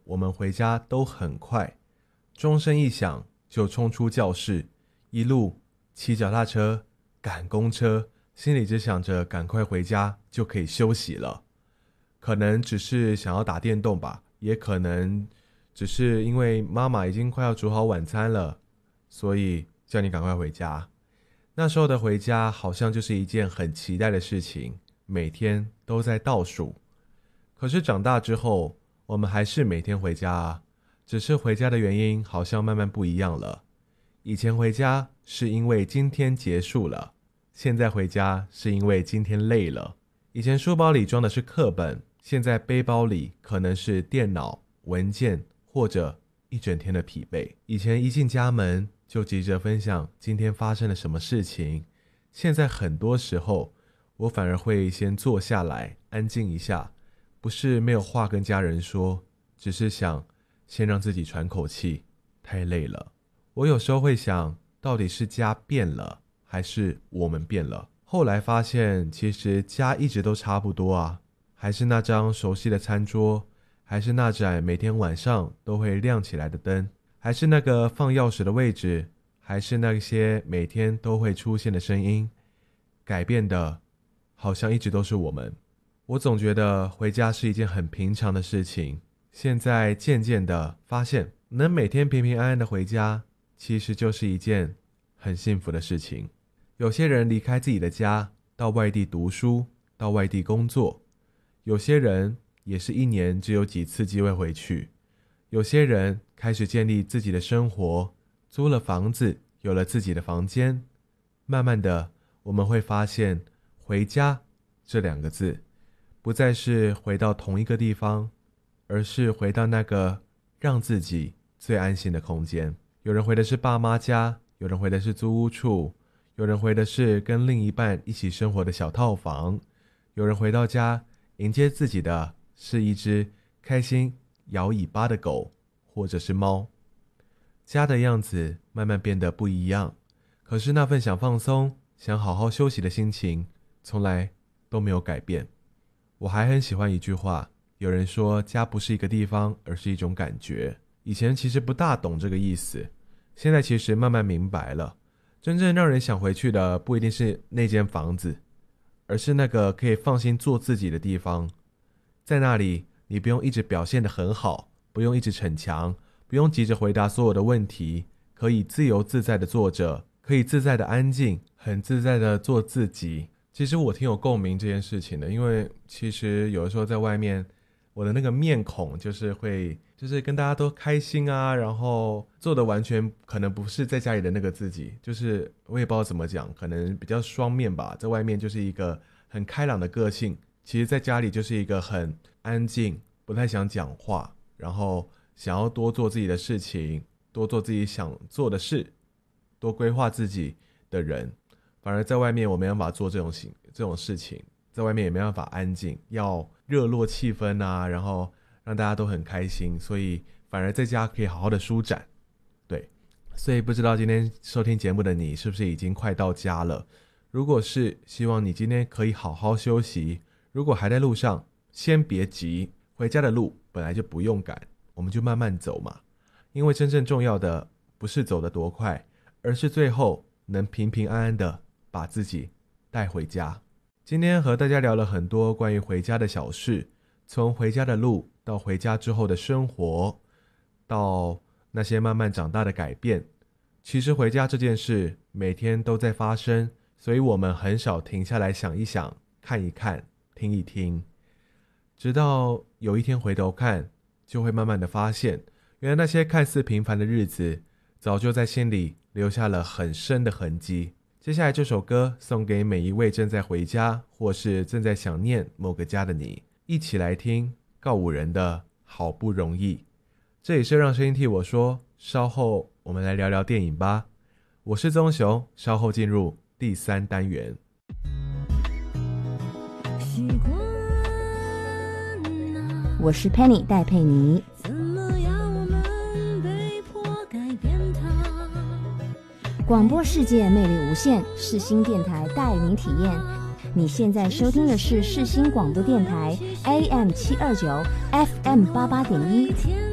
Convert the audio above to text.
我们回家都很快，钟声一响就冲出教室，一路骑脚踏车赶公车，心里只想着赶快回家就可以休息了。可能只是想要打电动吧，也可能只是因为妈妈已经快要煮好晚餐了，所以叫你赶快回家。那时候的回家好像就是一件很期待的事情，每天都在倒数。可是长大之后，我们还是每天回家啊，只是回家的原因好像慢慢不一样了。以前回家是因为今天结束了，现在回家是因为今天累了。以前书包里装的是课本，现在背包里可能是电脑、文件或者一整天的疲惫。以前一进家门就急着分享今天发生了什么事情，现在很多时候我反而会先坐下来安静一下，不是没有话跟家人说，只是想先让自己喘口气，太累了。我有时候会想，到底是家变了还是我们变了？后来发现其实家一直都差不多啊，还是那张熟悉的餐桌，还是那盏每天晚上都会亮起来的灯，还是那个放钥匙的位置，还是那些每天都会出现的声音。改变的好像一直都是我们。我总觉得回家是一件很平常的事情，现在渐渐的发现，能每天平平安安的回家，其实就是一件很幸福的事情。有些人离开自己的家，到外地读书，到外地工作，有些人也是一年只有几次机会回去，有些人开始建立自己的生活，租了房子，有了自己的房间。慢慢的，我们会发现回家这两个字不再是回到同一个地方，而是回到那个让自己最安心的空间。有人回的是爸妈家，有人回的是租屋处，有人回的是跟另一半一起生活的小套房，有人回到家迎接自己的是一只开心摇尾巴的狗或者是猫。家的样子慢慢变得不一样，可是那份想放松、想好好休息的心情从来都没有改变。我还很喜欢一句话，有人说家不是一个地方，而是一种感觉。以前其实不大懂这个意思，现在其实慢慢明白了。真正让人想回去的不一定是那间房子，而是那个可以放心做自己的地方。在那里，你不用一直表现得很好，不用一直逞强，不用急着回答所有的问题，可以自由自在地坐着，可以自在地安静，很自在地做自己。其实我挺有共鸣这件事情的，因为其实有的时候在外面，我的那个面孔就是跟大家都开心啊，然后做的完全可能不是在家里的那个自己，就是我也不知道怎么讲，可能比较双面吧。在外面就是一个很开朗的个性，其实在家里就是一个很安静，不太想讲话，然后想要多做自己的事情，多做自己想做的事，多规划自己的人。反而在外面我没办法做这种事情，在外面也没办法安静，要热络气氛啊，然后让大家都很开心，所以反而在家可以好好的舒展。对，所以不知道今天收听节目的你是不是已经快到家了？如果是，希望你今天可以好好休息。如果还在路上，先别急，回家的路本来就不用赶，我们就慢慢走嘛。因为真正重要的不是走得多快，而是最后能平平安安的把自己带回家。今天和大家聊了很多关于回家的小事，从回家的路到回家之后的生活，到那些慢慢长大的改变。其实回家这件事每天都在发生，所以我们很少停下来想一想，看一看，听一听，直到有一天回头看，就会慢慢的发现，原来那些看似平凡的日子早就在心里留下了很深的痕迹。接下来这首歌送给每一位正在回家或是正在想念某个家的你，一起来听告五人的好不容易。这里是让声音替我说，稍后我们来聊聊电影吧。我是宗雄，稍后进入第3单元。 我是 Penny 戴佩妮。广播世界魅力无限，世新电台带你体验。你现在收听的是世新广播电台 AM729 FM88.1。